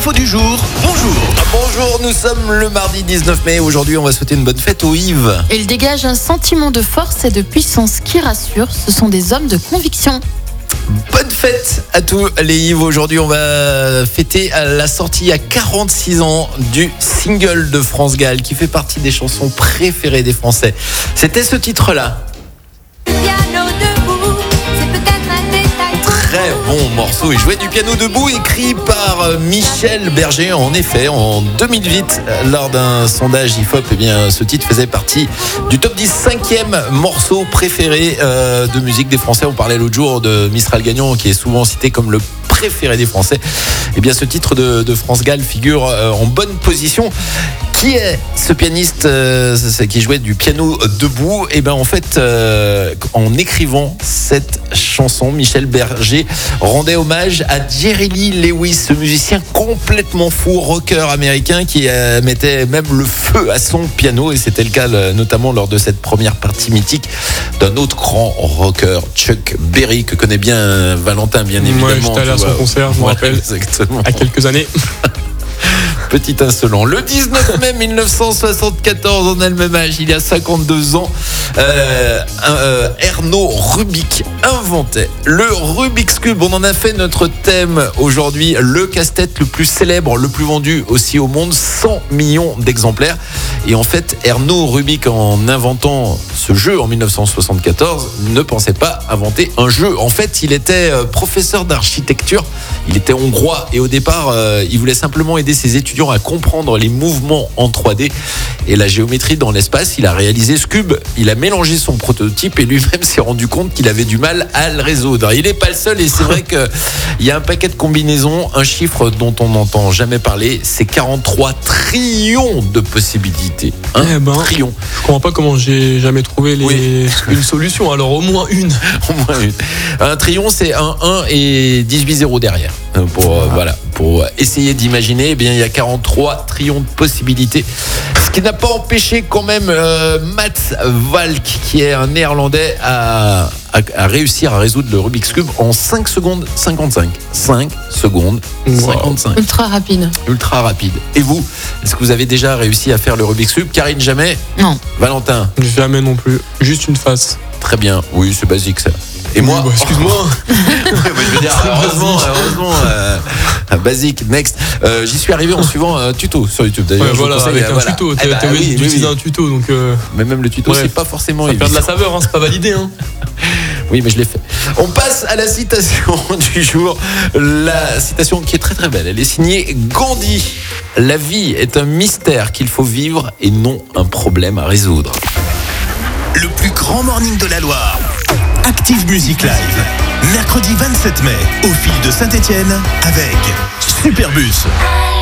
Info du jour, bonjour. Bonjour, nous sommes le mardi 19 mai. Aujourd'hui, on va souhaiter une bonne fête aux Yves. Il dégage un sentiment de force et de puissance qui rassure. Ce sont des hommes de conviction. Bonne fête à tous les Yves. Aujourd'hui, on va fêter la sortie à 46 ans du single de France Gall qui fait partie des chansons préférées des Français. C'était ce titre-là. Très bon morceau. Il jouait du piano debout, écrit par Michel Berger. En effet, en 2008, lors d'un sondage IFOP, eh bien, ce titre faisait partie du top 10 5e morceau préféré de musique des Français. On parlait l'autre jour de Mistral Gagnon, qui est souvent cité comme le préféré des Français. Eh bien, ce titre de France Gall figure en bonne position. Qui est ce pianiste qui jouait du piano debout? Et ben en fait, en écrivant cette chanson, Michel Berger rendait hommage à Jerry Lee Lewis, ce musicien complètement fou, rocker américain qui mettait même le feu à son piano. Et c'était le cas notamment lors de cette première partie mythique d'un autre grand rocker, Chuck Berry, que connaît bien Valentin, bien évidemment. Moi, j'étais allé à son concert, je me rappelle, exactement. à quelques années. Petit insolent. Le 19 mai 1974, on a le même âge, il y a 52 ans, Erno Rubik inventait le Rubik's Cube. On en a fait notre thème aujourd'hui, le casse-tête le plus célèbre, le plus vendu aussi au monde, 100 millions d'exemplaires. Et en fait, Erno Rubik, en inventant ce jeu en 1974, ne pensait pas inventer un jeu. En fait, il était professeur d'architecture, il était hongrois et au départ, il voulait simplement aider ses étudiants à comprendre les mouvements en 3D et la géométrie dans l'espace. Il a réalisé ce cube, il a mélangé son prototype et lui-même s'est rendu compte qu'il avait du mal à le résoudre. Il n'est pas le seul et c'est vrai qu'il y a un paquet de combinaisons, un chiffre dont on n'entend jamais parler, c'est 43 trillions de possibilités. Trillions. Je comprends pas comment j'ai jamais trouvé une solution, alors au moins une. Au moins une. Un trillion, c'est un 1 et 18 zéros derrière. Pour essayer d'imaginer, eh bien, il y a 43 trillions de possibilités. Ce qui n'a pas empêché quand même Mats Valk, qui est un néerlandais, à réussir à résoudre le Rubik's Cube en 5 secondes 55. 5 secondes 55. Ultra rapide. Ultra rapide. Et vous, est-ce que vous avez déjà réussi à faire le Rubik's Cube? Karine, jamais? Non. Valentin? Jamais non plus. Juste une face. Très bien. Oui, c'est basique ça. Et moi, excuse-moi. je veux dire, heureusement, basique, next. J'y suis arrivé en suivant un tuto sur YouTube. D'ailleurs, avec un tuto. T'es obligé d'utiliser un tuto, donc. Mais même le tuto, c'est pas forcément évident. Ça perd de la saveur, c'est pas validé. Oui, mais je l'ai fait. On passe à la citation du jour. La citation qui est très très belle. Elle est signée Gandhi. La vie est un mystère qu'il faut vivre et non un problème à résoudre. Le plus grand morning de la Loire. Active Music Live. Mercredi 27 mai, au fil de Saint-Étienne, avec Superbus.